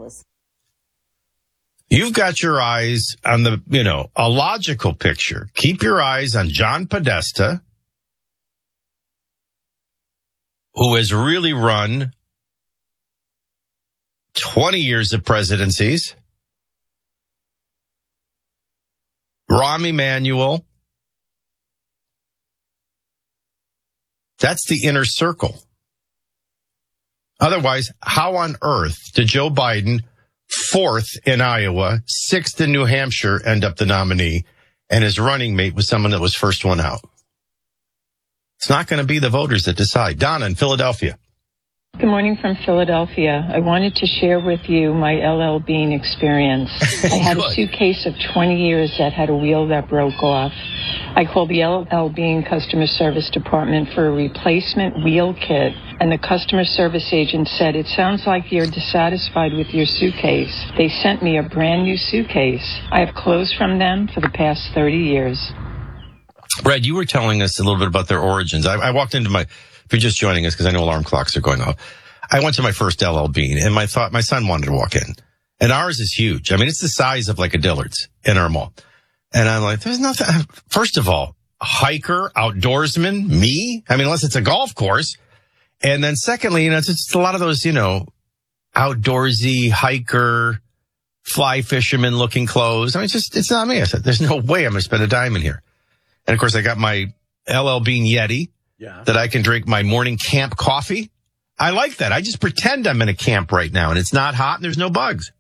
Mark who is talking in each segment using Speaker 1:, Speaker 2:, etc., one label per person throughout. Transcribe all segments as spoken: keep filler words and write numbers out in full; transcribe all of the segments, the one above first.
Speaker 1: officials.
Speaker 2: You've got your eyes on the, you know, a logical picture. Keep your eyes on John Podesta, who has really run twenty years of presidencies. Rahm Emanuel. That's the inner circle. Otherwise, how on earth did Joe Biden, fourth in Iowa, sixth in New Hampshire, end up the nominee, and his running mate was someone that was first one out? It's not going to be the voters that decide. Donna in Philadelphia.
Speaker 3: Good morning from Philadelphia. I wanted to share with you my L L Bean experience. I had a suitcase of twenty years that had a wheel that broke off. I called the L L Bean customer service department for a replacement wheel kit, and the customer service agent said, "It sounds like you're dissatisfied with your suitcase." They sent me a brand new suitcase. I have clothes from them for the past thirty years.
Speaker 2: Brad, you were telling us a little bit about their origins. I, I walked into my... If you're just joining us, because I know alarm clocks are going off, I went to my first L L Bean, and my thought my son wanted to walk in, and ours is huge. I mean, it's the size of like a Dillard's in our mall, and I'm like, there's nothing. First of all, hiker, outdoorsman, me. I mean, unless it's a golf course, and then secondly, you know, it's just a lot of those, you know, outdoorsy hiker, fly fisherman looking clothes. I mean, it's just it's not me. I said, there's no way I'm going to spend a dime in here, and of course, I got my L L Bean Yeti. Yeah. That I can drink my morning camp coffee. I like that. I just pretend I'm in a camp right now and it's not hot and there's no bugs.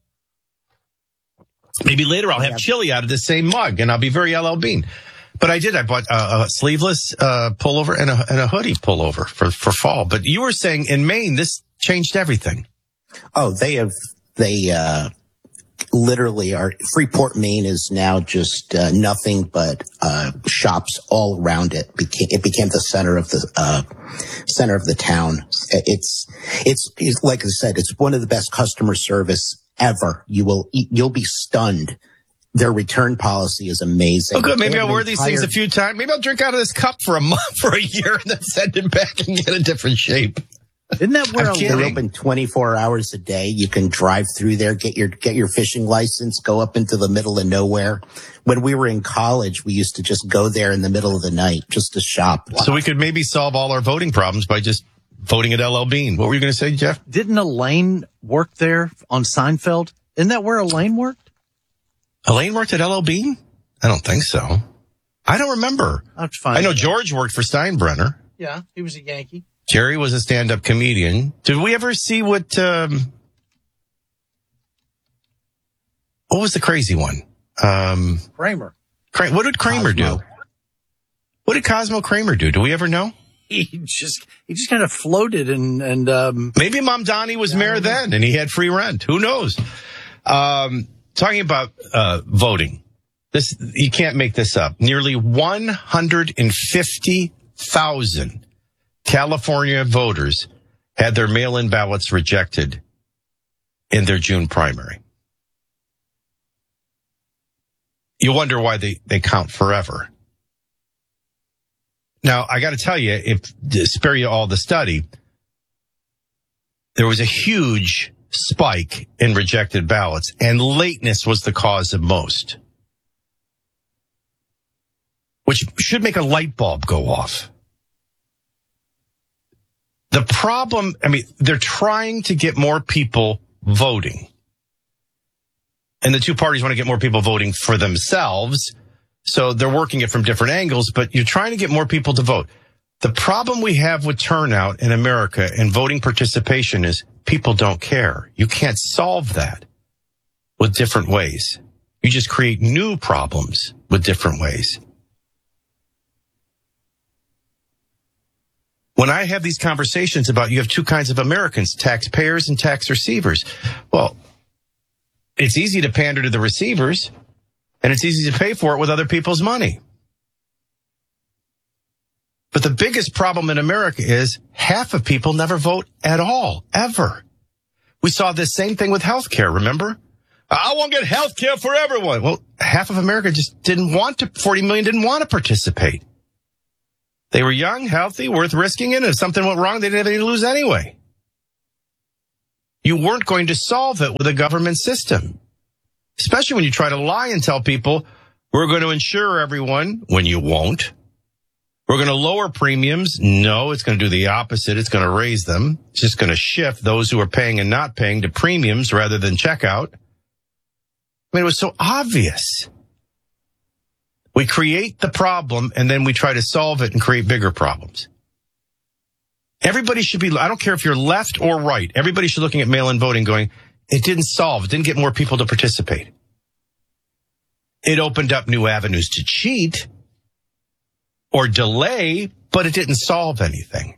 Speaker 2: Maybe later I'll have yeah. chili out of this same mug and I'll be very L L Bean. But I did. I bought a, a sleeveless uh, pullover and a, and a hoodie pullover for, for fall. But you were saying in Maine, this changed everything.
Speaker 4: Oh, they have, they, uh, literally our Freeport, Maine is now just uh, nothing but uh shops all around it. Became, it became the center of the uh center of the town. It's, it's it's like I said, it's one of the best customer service ever. You will you'll be stunned. Their return policy is amazing.
Speaker 2: Oh, good. Maybe I'll wear these things a few times. Maybe I'll drink out of this cup for a month, for a year, and then send it back and get a different shape.
Speaker 4: Isn't that where they're open twenty-four hours a day? You can drive through there, get your get your fishing license, go up into the middle of nowhere. When we were in college, we used to just go there in the middle of the night just to shop.
Speaker 2: So we could maybe solve all our voting problems by just voting at L L Bean. What were you going to say, Jeff?
Speaker 5: Didn't Elaine work there on Seinfeld? Isn't that where Elaine worked?
Speaker 2: Elaine worked at L L Bean? I don't think so. I don't remember.
Speaker 5: I'll find
Speaker 2: I know
Speaker 5: it.
Speaker 2: George worked for Steinbrenner.
Speaker 5: Yeah, he was a Yankee.
Speaker 2: Jerry was a stand-up comedian. Did we ever see what, um, what was the crazy one? Um,
Speaker 5: Kramer.
Speaker 2: Cra- what did Kramer
Speaker 4: Cosmo.
Speaker 2: do? What did Cosmo Kramer do? Do we ever know?
Speaker 5: He just, he just kind of floated and, and, um.
Speaker 2: Maybe Mom Donnie was mayor then and he had free rent. Who knows? Um, talking about, uh, voting. This, you can't make this up. Nearly one hundred fifty thousand California voters had their mail-in ballots rejected in their June primary. You wonder why they, they count forever. Now, I got to tell you, if to spare you all the study, there was a huge spike in rejected ballots, and lateness was the cause of most, which should make a light bulb go off. The problem, I mean, they're trying to get more people voting. And the two parties want to get more people voting for themselves. So they're working it from different angles, but you're trying to get more people to vote. The problem we have with turnout in America and voting participation is people don't care. You can't solve that with different ways. You just create new problems with different ways. When I have these conversations about you have two kinds of Americans, taxpayers and tax receivers. Well, it's easy to pander to the receivers, and it's easy to pay for it with other people's money. But the biggest problem in America is half of people never vote at all, ever. We saw this same thing with health care, remember? I want to get health care for everyone. Well, half of America just didn't want to, forty million didn't want to participate. They were young, healthy, worth risking it. If something went wrong, they didn't have anything to lose anyway. You weren't going to solve it with a government system, especially when you try to lie and tell people we're going to insure everyone when you won't. We're going to lower premiums. No, it's going to do the opposite. It's going to raise them. It's just going to shift those who are paying and not paying to premiums rather than checkout. I mean, it was so obvious. We create the problem and then we try to solve it and create bigger problems. Everybody should be, I don't care if you're left or right, everybody should be looking at mail-in voting going, it didn't solve, it didn't get more people to participate. It opened up new avenues to cheat or delay, but it didn't solve anything.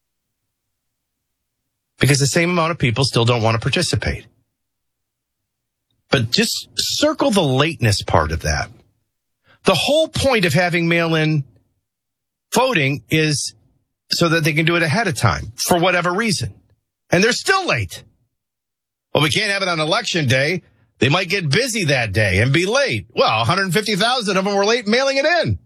Speaker 2: Because the same amount of people still don't want to participate. But just circle the lateness part of that. The whole point of having mail-in voting is so that they can do it ahead of time for whatever reason. And they're still late. Well, we can't have it on election day. They might get busy that day and be late. Well, one hundred fifty thousand of them were late mailing it in.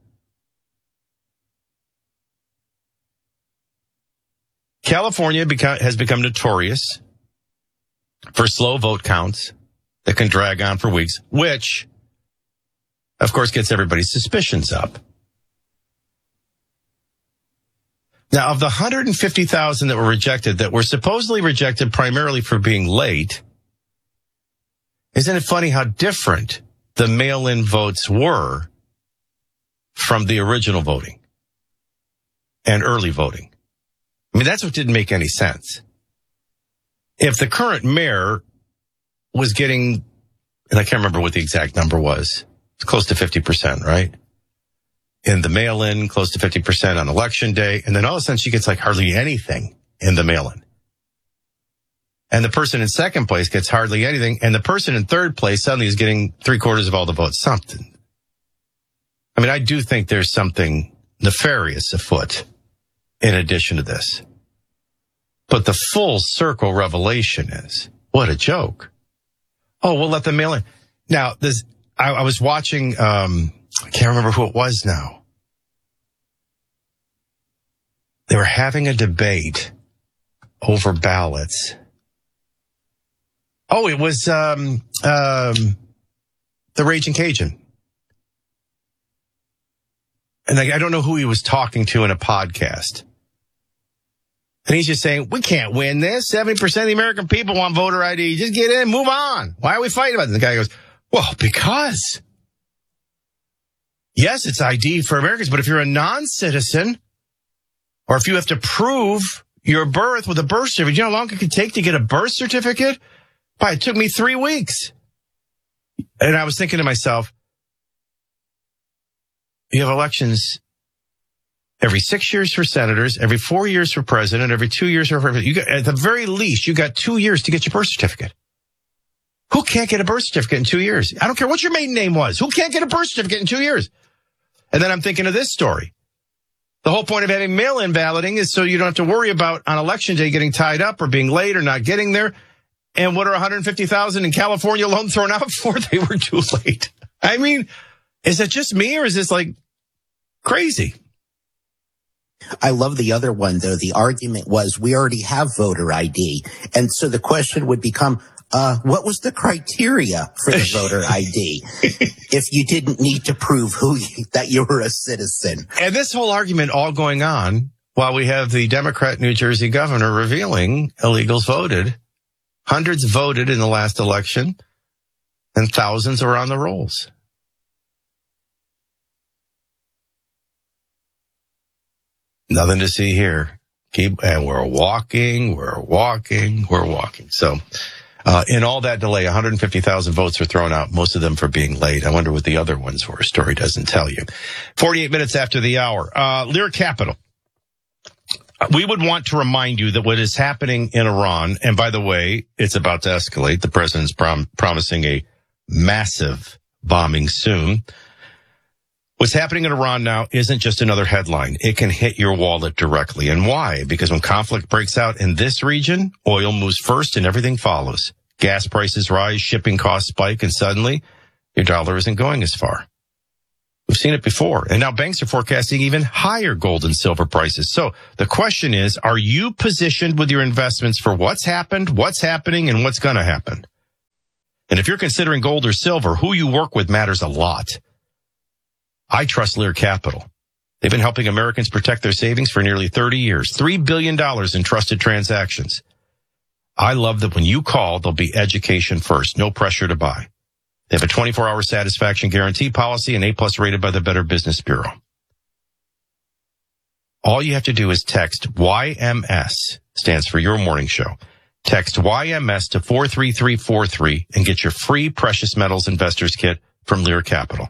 Speaker 2: California beca- has become notorious for slow vote counts that can drag on for weeks, which, of course, gets everybody's suspicions up. Now, of the one hundred fifty thousand that were rejected, that were supposedly rejected primarily for being late, isn't it funny how different the mail-in votes were from the original voting and early voting? I mean, that's what didn't make any sense. If the current mayor was getting, and I can't remember what the exact number was, it's close to fifty percent, right? In the mail-in, close to fifty percent on election day. And then all of a sudden she gets like hardly anything in the mail-in. And the person in second place gets hardly anything. And the person in third place suddenly is getting three quarters of all the votes. Something. I mean, I do think there's something nefarious afoot in addition to this. But the full circle revelation is, what a joke. Oh, we'll let them mail in. Now, this, I, I was watching, um, I can't remember who it was now. They were having a debate over ballots. Oh, it was um, um, the Raging Cajun. And I, I don't know who he was talking to in a podcast. And he's just saying, we can't win this. seventy percent of the American people want voter I D. Just get in, move on. Why are we fighting about this? And the guy goes, well, because... yes, it's I D for Americans, but if you're a non-citizen, or if you have to prove your birth with a birth certificate, you know how long it could take to get a birth certificate? Why, it took me three weeks. And I was thinking to myself, you have elections every six years for senators, every four years for president, every two years for president. You got, at the very least, you got two years to get your birth certificate. Who can't get a birth certificate in two years? I don't care what your maiden name was. Who can't get a birth certificate in two years? And then I'm thinking of this story. The whole point of having mail-in balloting is so you don't have to worry about on election day getting tied up or being late or not getting there. And what are one hundred fifty thousand in California alone thrown out for? They were too late. I mean, is it just me or is this like crazy?
Speaker 4: I love the other one, though. The argument was we already have voter I D. And so the question would become, uh, what was the criteria for the voter I D if you didn't need to prove who you, that you were a citizen?
Speaker 2: And this whole argument all going on while we have the Democrat New Jersey governor revealing illegals voted. Hundreds voted in the last election and thousands are on the rolls. Nothing to see here. Keep, and we're walking, we're walking, we're walking. So, uh, in all that delay, one hundred fifty thousand votes were thrown out, most of them for being late. I wonder what the other ones were. Story doesn't tell you. forty-eight minutes after the hour. Uh, Lear Capital. We would want to remind you that what is happening in Iran, and by the way, it's about to escalate. The president's prom- promising a massive bombing soon. What's happening in Iran now isn't just another headline. It can hit your wallet directly. And why? Because when conflict breaks out in this region, oil moves first and everything follows. Gas prices rise, shipping costs spike, and suddenly your dollar isn't going as far. We've seen it before. And now banks are forecasting even higher gold and silver prices. So the question is, are you positioned with your investments for what's happened, what's happening, and what's going to happen? And if you're considering gold or silver, who you work with matters a lot. I trust Lear Capital. They've been helping Americans protect their savings for nearly thirty years. three billion dollars in trusted transactions. I love that when you call, there'll be education first. No pressure to buy. They have a twenty-four hour satisfaction guarantee policy and A-plus rated by the Better Business Bureau. All you have to do is text Y M S, stands for Your Morning Show. Text Y M S to four three three four three and get your free Precious Metals Investors Kit from Lear Capital.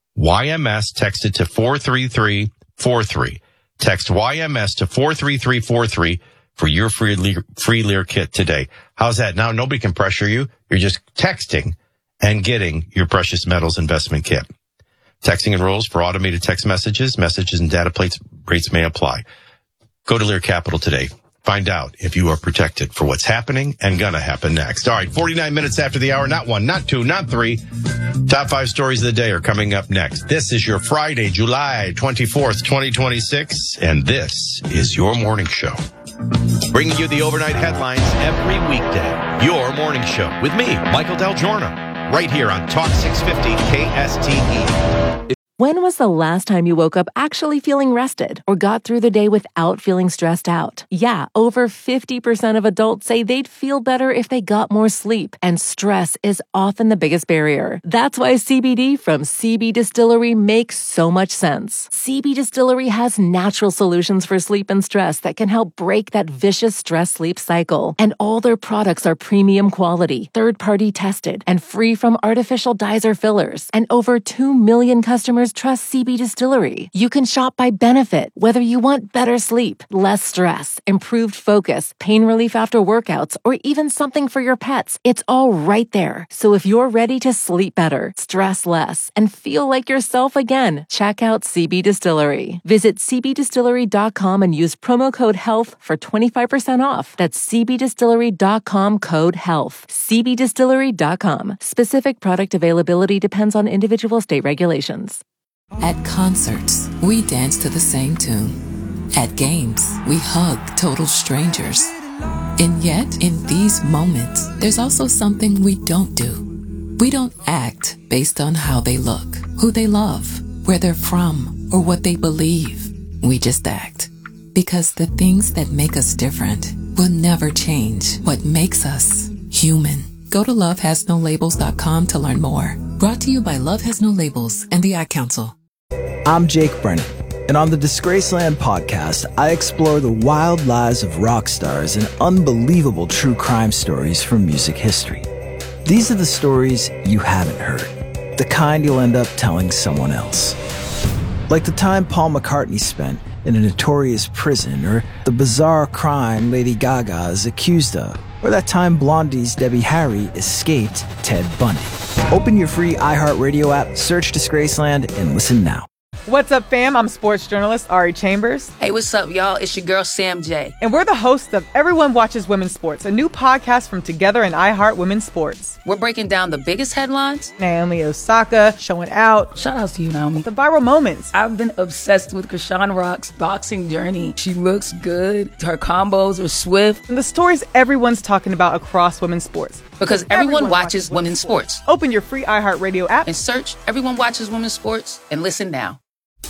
Speaker 2: Y M S texted to four three three four three. Text Y M S to four three three four three for your free Lear, free Lear Kit today. How's that? Now nobody can pressure you. You're just texting and getting your Precious Metals Investment Kit. Texting enrolls for automated text messages. Messages and data plates rates may apply. Go to Lear Capital today. Find out if you are protected for what's happening and gonna happen next. All right, forty-nine minutes after the hour. Not one, not two, not three. Top five stories of the day are coming up next. This is your Friday, July twenty-fourth, twenty twenty-six, and this is Your Morning Show. Bringing you the overnight headlines every weekday. Your Morning Show with me, Michael Del Giorno, right here on Talk six fifty K S T E.
Speaker 1: When was the last time you woke up actually feeling rested or got through the day without feeling stressed out? Yeah, over fifty percent of adults say they'd feel better if they got more sleep, and stress is often the biggest barrier. That's why C B D from C B Distillery makes so much sense. C B Distillery has natural solutions for sleep and stress that can help break that vicious stress-sleep cycle. And all their products are premium quality, third-party tested, and free from artificial dyes or fillers. And over two million customers trust C B Distillery. You can shop by benefit, whether you want better sleep, less stress, improved focus, pain relief after workouts, or even something for your pets. It's all right there. So if you're ready to sleep better, stress less, and feel like yourself again, check out C B Distillery. Visit c b distillery dot com and use promo code HEALTH for twenty-five percent off. That's c b distillery dot com code HEALTH. c b distillery dot com. Specific product availability depends on individual state regulations.
Speaker 6: At concerts, we dance to the same tune. At games, we hug total strangers. And yet, in these moments, there's also something we don't do. We don't act based on how they look, who they love, where they're from, or what they believe. We just act. Because the things that make us different will never change what makes us human. Go to love has no labels dot com to learn more. Brought to you by Love Has No Labels and the Ad Council.
Speaker 7: I'm Jake Brennan, and on the Disgraceland podcast, I explore the wild lives of rock stars and unbelievable true crime stories from music history. These are the stories you haven't heard, the kind you'll end up telling someone else. Like the time Paul McCartney spent in a notorious prison, or the bizarre crime Lady Gaga is accused of, or that time Blondie's Debbie Harry escaped Ted Bundy. Open your free iHeartRadio app, search Disgraceland, and listen now.
Speaker 8: What's up, fam? I'm sports journalist Ari Chambers.
Speaker 9: Hey, what's up, y'all? It's your girl, Sam J.
Speaker 8: And we're the hosts of Everyone Watches Women's Sports, a new podcast from Together and iHeart Women's Sports.
Speaker 9: We're breaking down the biggest headlines.
Speaker 8: Naomi Osaka showing out.
Speaker 9: Shout out to you, Naomi.
Speaker 8: The viral moments.
Speaker 9: I've been obsessed with Krishan Rock's boxing journey. She looks good. Her combos are swift.
Speaker 8: And the stories everyone's talking about across women's sports.
Speaker 9: Because everyone, everyone watches, watches women's sports. sports.
Speaker 8: Open your free iHeartRadio app
Speaker 9: and search Everyone Watches Women's Sports and listen now.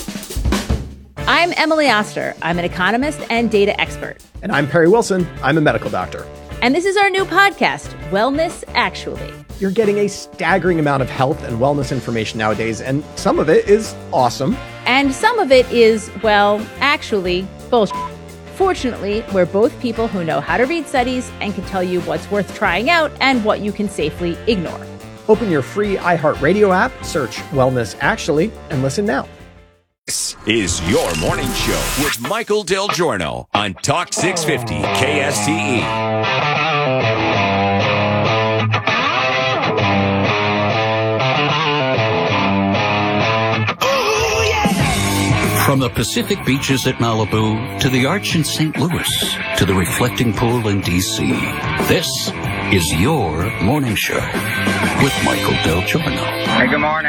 Speaker 10: I'm Emily Oster. I'm an economist and data expert.
Speaker 11: And I'm Perry Wilson. I'm a medical doctor.
Speaker 10: And this is our new podcast, Wellness Actually.
Speaker 11: You're getting a staggering amount of health and wellness information nowadays, and some of it is awesome.
Speaker 10: And some of it is, well, actually, bullshit. Fortunately, we're both people who know how to read studies and can tell you what's worth trying out and what you can safely ignore.
Speaker 11: Open your free iHeartRadio app, search Wellness Actually, and listen now.
Speaker 12: This is Your Morning Show with Michael Del Giorno on Talk six fifty K S T E.
Speaker 13: From the Pacific beaches at Malibu to the Arch in Saint Louis to the reflecting pool in D C, this is Your Morning Show with Michael Del Giorno.
Speaker 14: Hey, good morning.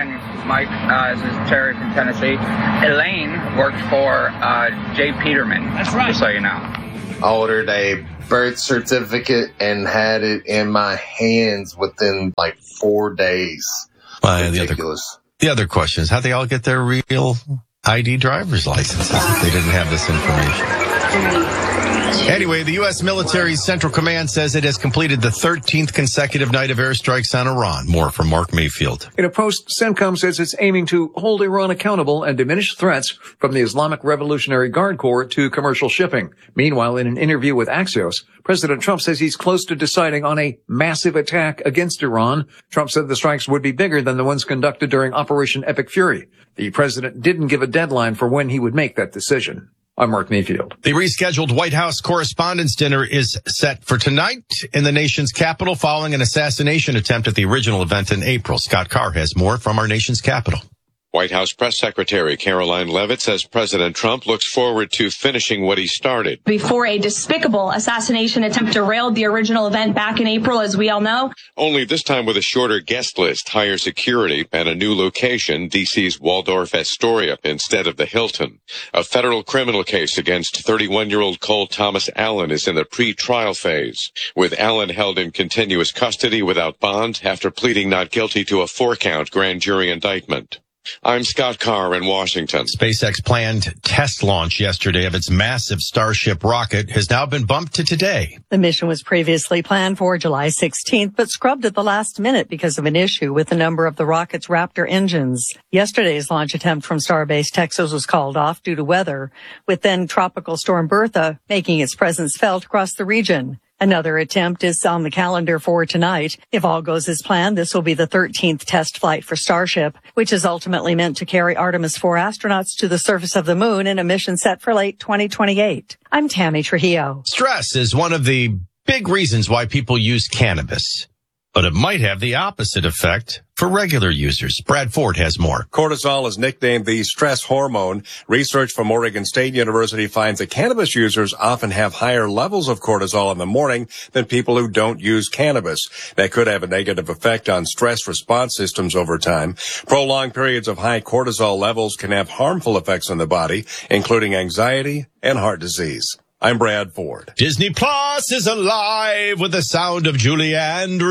Speaker 14: Mike. Uh, this is Terry from Tennessee. Elaine worked for uh, Jay Peterman. That's right. Just so you know.
Speaker 15: I ordered a birth certificate and had it in my hands within like four days.
Speaker 2: Well, the other, the other question is how they all get their real I D driver's licenses if they didn't have this information. Anyway, the U S military's Central Command says it has completed the thirteenth consecutive night of airstrikes on Iran. More from Mark Mayfield.
Speaker 16: In a post, CENTCOM says it's aiming to hold Iran accountable and diminish threats from the Islamic Revolutionary Guard Corps to commercial shipping. Meanwhile, in an interview with Axios, President Trump says he's close to deciding on a massive attack against Iran. Trump said the strikes would be bigger than the ones conducted during Operation Epic Fury. The president didn't give a deadline for when he would make that decision. I'm Mark Mayfield.
Speaker 2: The rescheduled White House Correspondents' Dinner is set for tonight in the nation's capital following an assassination attempt at the original event in April. Scott Carr has more from our nation's capital.
Speaker 17: White House Press Secretary Caroline Leavitt says President Trump looks forward to finishing what he started.
Speaker 18: Before a despicable assassination attempt derailed the original event back in April, as we all know.
Speaker 17: Only this time with a shorter guest list, higher security, and a new location, D C's Waldorf Astoria instead of the Hilton. A federal criminal case against thirty-one-year-old Cole Thomas Allen is in the pre-trial phase, with Allen held in continuous custody without bond after pleading not guilty to a four-count grand jury indictment. I'm Scott Carr in Washington.
Speaker 2: SpaceX planned test launch yesterday of its massive Starship rocket has now been bumped to today.
Speaker 19: The mission was previously planned for July sixteenth, but scrubbed at the last minute because of an issue with a number of the rocket's Raptor engines. Yesterday's launch attempt from Starbase Texas was called off due to weather, with then Tropical Storm Bertha making its presence felt across the region. Another attempt is on the calendar for tonight. If all goes as planned, this will be the thirteenth test flight for Starship, which is ultimately meant to carry Artemis four astronauts to the surface of the moon in a mission set for late twenty twenty-eight. I'm Tammy Trujillo.
Speaker 2: Stress is one of the big reasons why people use cannabis, but it might have the opposite effect for regular users. Brad Ford has more.
Speaker 20: Cortisol is nicknamed the stress hormone. Research from Oregon State University finds that cannabis users often have higher levels of cortisol in the morning than people who don't use cannabis. That could have a negative effect on stress response systems over time. Prolonged periods of high cortisol levels can have harmful effects on the body, including anxiety and heart disease. I'm Brad Ford.
Speaker 2: Disney Plus is alive with the sound of Julie Andrews.